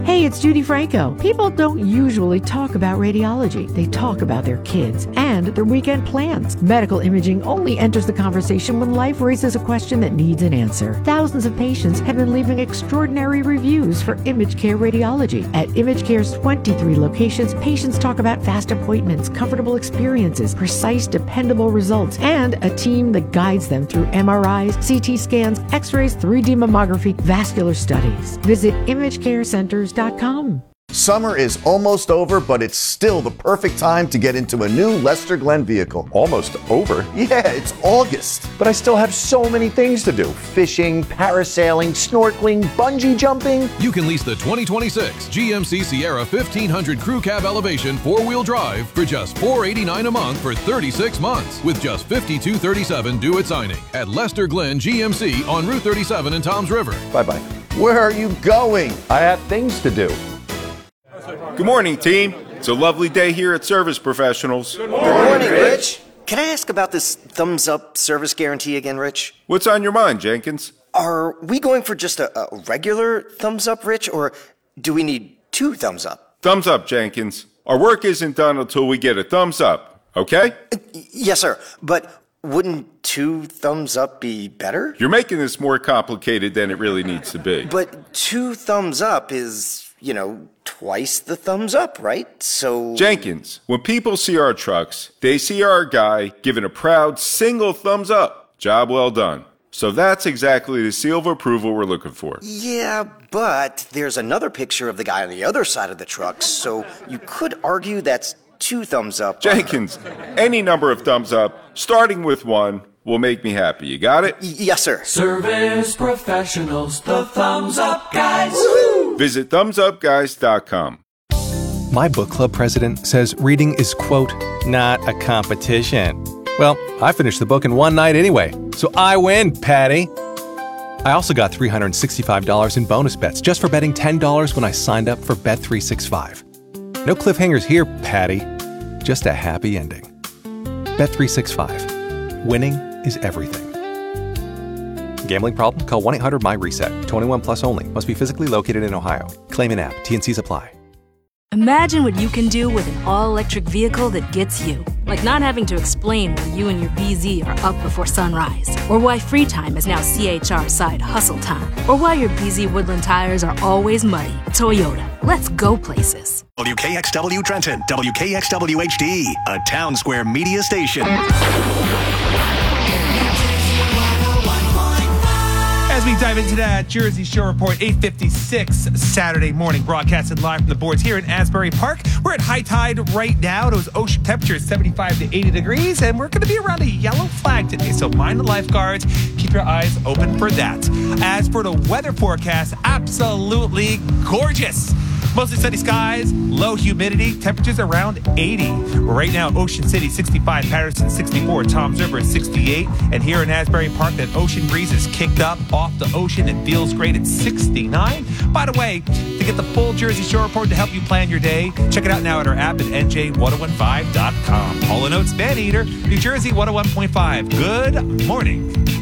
Hey, it's Judy Franco. People don't usually talk about radiology. They talk about their kids and their weekend plans. Medical imaging only enters the conversation when life raises a question that needs an answer. Thousands of patients have been leaving extraordinary reviews for ImageCare Radiology. At ImageCare's 23 locations, patients talk about fast appointments, comfortable experiences, precise, dependable results, and a team that guides them through MRIs, CT scans, X-rays, 3D mammography, vascular studies. Visit imagecarecenters.com. Summer is almost over, but it's still the perfect time to get into a new Lester Glenn vehicle. Almost over? Yeah, it's August. But I still have so many things to do. Fishing, parasailing, snorkeling, bungee jumping. You can lease the 2026 GMC Sierra 1500 Crew Cab Elevation 4-wheel drive for just $489 a month for 36 months with just $52.37 due at signing at Lester Glenn GMC on Route 37 in Toms River. Bye-bye. Where are you going? I have things to do. Good morning, team. It's a lovely day here at Service Professionals. Good morning, Rich. Can I ask about this thumbs-up service guarantee again, Rich? What's on your mind, Jenkins? Are we going for just a regular thumbs-up, Rich, or do we need 2 thumbs up? Thumbs up, Jenkins. Our work isn't done until we get a thumbs up, okay? Yes, sir. But wouldn't 2 thumbs up be better? You're making this more complicated than it really needs to be. But 2 thumbs up is, twice the thumbs up, right? So... Jenkins, when people see our trucks, they see our guy giving a proud single thumbs up. Job well done. So that's exactly the seal of approval we're looking for. Yeah, but there's another picture of the guy on the other side of the truck, so you could argue that's 2 thumbs up. Jenkins, any number of thumbs up, starting with 1, will make me happy. You got it? Yes, sir. Service Professionals, the thumbs up guys. Woo-hoo! Visit thumbsupguys.com. My book club president says reading is, quote, not a competition. Well, I finished the book in one night anyway, so I win, Patty. I also got $365 in bonus bets just for betting $10 when I signed up for Bet365. No cliffhangers here, Patty. Just a happy ending. Bet365. Winning is everything. Gambling problem? Call 1-800-MY-RESET. 21 plus only. Must be physically located in Ohio. Claim in app. T&Cs apply. Imagine what you can do with an all-electric vehicle that gets you. Like not having to explain why you and your BZ are up before sunrise. Or why free time is now CHR side hustle time. Or why your BZ Woodland tires are always muddy. Toyota. Let's go places. WKXW Trenton, WKXW HD, a Town Square media station. As we dive into that Jersey Shore Report, 8:56 Saturday morning, broadcasted live from the boards here in Asbury Park. We're at high tide right now. Those ocean temperatures 75 to 80 degrees, and we're going to be around a yellow flag today, so mind the lifeguards. Keep your eyes open for that. As for the weather forecast, absolutely gorgeous. Mostly sunny skies, low humidity, temperatures around 80. Right now, Ocean City 65, Patterson 64, Toms River 68, and here in Asbury Park, that ocean breeze is kicked up off the ocean and feels great at 69. By the way, to get the full Jersey Shore Report to help you plan your day, check it out now at our app at NJ1015.com. Hall & Oates Maneater, New Jersey 101.5. Good morning.